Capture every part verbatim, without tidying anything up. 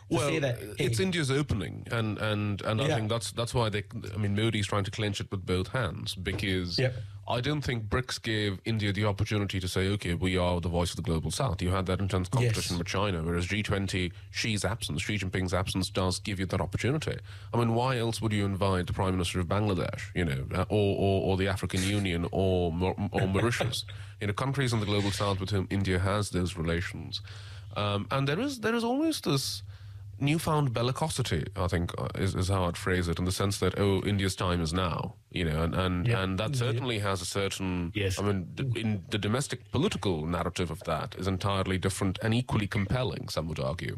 to well, say that hey, it's India's opening, and and and I Yeah. think that's that's why they. I mean, Modi's trying to clinch it with both hands because Yep. I don't think BRICS gave India the opportunity to say, okay, we are the voice of the global South. You had that intense competition Yes. with China, whereas G twenty, Xi's absence, Xi Jinping's absence, does give you that opportunity. I mean, why else would you invite the Prime Minister of Bangladesh, you know, uh, or or, or the African Union, or Mau- or Mauritius, you know, countries in the global South with whom India has those relations, um, and there is there is almost this newfound bellicosity, I think, uh, is, is how I'd phrase it, in the sense that, oh, India's time is now, you know, and, and, Yeah. and that Yeah. certainly has a certain, Yes. I mean, d- in the domestic political narrative of that is entirely different and equally compelling, some would argue.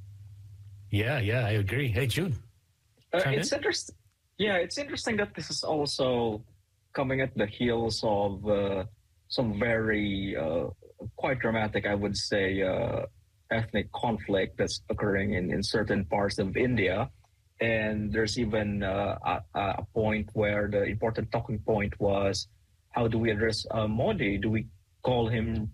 Yeah, yeah, I agree. Hey, June. Uh, Chime it's interesting. Yeah, it's interesting that this is also coming at the heels of uh, some very uh, quite dramatic, I would say, uh, ethnic conflict that's occurring in, in certain parts of India. And there's even uh, a, a point where the important talking point was, how do we address uh, Modi? Do we call him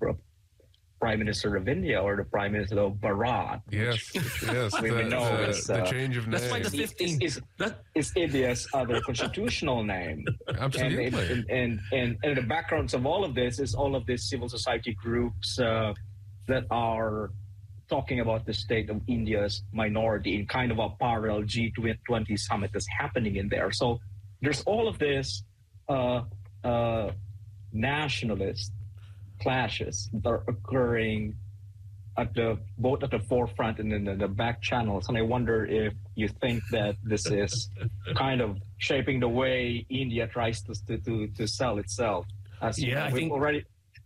Prime Minister of India or the Prime Minister of Bharat? Yes, yes, we the, know the, is, the uh, change of name. That's why the is, fifteen. is, That, is India's other constitutional name. Absolutely. And, and, and, and, and the backgrounds of all of this is all of these civil society groups uh, that are talking about the state of India's minority in kind of a parallel G twenty summit that's happening in there. So there's all of this uh, uh, nationalist clashes that are occurring at the both at the forefront and in the, the back channels. And I wonder if you think that this is kind of shaping the way India tries to to, to sell itself. As Yeah, I we've think- already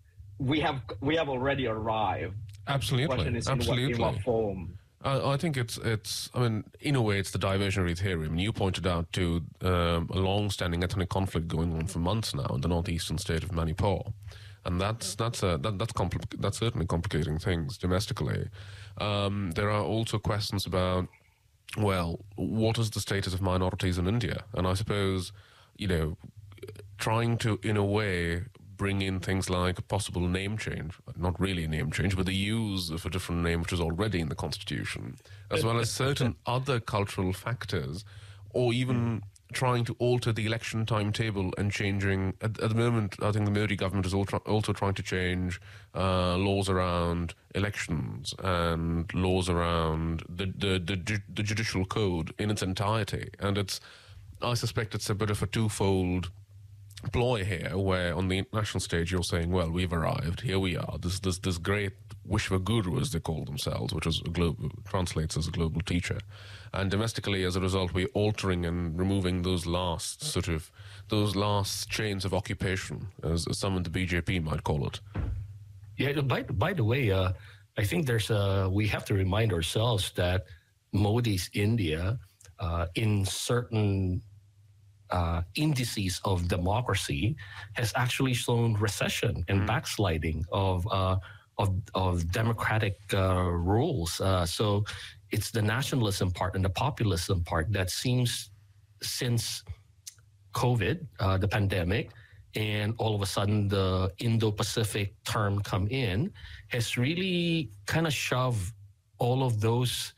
we have we have already arrived. Absolutely, Question is in what, absolutely. in what form? I I think it's, it's. I mean, in a way, it's the diversionary theory. I mean, you pointed out to um, a long-standing ethnic conflict going on for months now in the northeastern state of Manipur, and that's that's a that, that's compli- that's certainly complicating things domestically. Um, there are also questions about, well, what is the status of minorities in India? And I suppose, you know, trying to, in a way, bring in things like a possible name change, not really a name change, but the use of a different name which is already in the Constitution, as well as certain other cultural factors, or even trying to alter the election timetable and changing, at, at the moment, I think the Modi government is also, also trying to change uh, laws around elections and laws around the, the, the, ju- the judicial code in its entirety. And it's, I suspect it's a bit of a twofold ploy here, where on the international stage you're saying, well, we've arrived, here we are, this this this great Vishwa Guru, as they call themselves, which is a global, translates as a global teacher, and domestically, as a result, we're altering and removing those last sort of those last chains of occupation, as, as some in the B J P might call it. yeah, by, by the way, uh, I think there's a, we have to remind ourselves that Modi's India, uh, in certain Uh, indices of democracy, has actually shown recession and backsliding of uh, of, of democratic uh, rules. Uh, so it's the nationalism part and the populism part that seems, since COVID, uh, the pandemic, and all of a sudden the Indo-Pacific term come in, has really kind of shoved all of those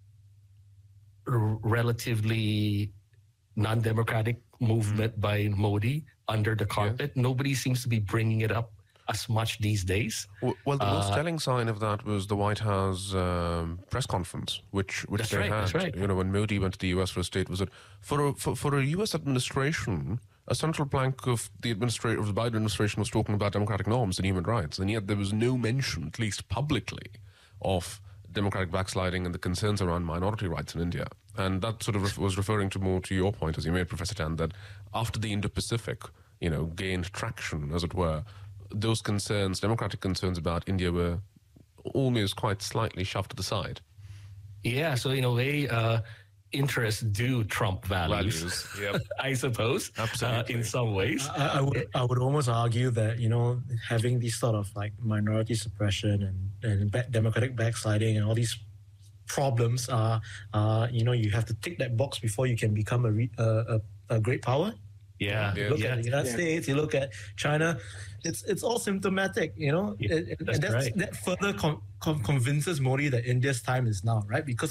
r- relatively non-democratic movement by Modi under the carpet. Nobody seems to be bringing it up as much these days. Well, well the most Uh, telling sign of that was the White House um, press conference, which which That's they right, had. that's right. You know, when Modi went to the U S for a state visit, for a, for, for a U S administration, a central plank of the administration of the Biden administration was talking about democratic norms and human rights, and yet there was no mention, at least publicly, of democratic backsliding and the concerns around minority rights in India. And that sort of ref- was referring to more to your point, as you made, Professor Tan, that after the Indo-Pacific, you know, gained traction, as it were, those concerns, democratic concerns about India, were almost quite slightly shoved to the side. Yeah, so in a way, uh, interests do trump values, Yep. I suppose, Absolutely. uh, in some ways. I, I would I would almost argue that, you know, having these sort of like minority suppression and and back, democratic backsliding and all these problems are, uh, you know, you have to tick that box before you can become a re, uh, a, a great power. Yeah, You look yeah. at the United Yeah. States, you look at China, it's it's all symptomatic, you know. Yeah, And- and that's that's, right. that further con- con- convinces Modi that India's time is now, right? Because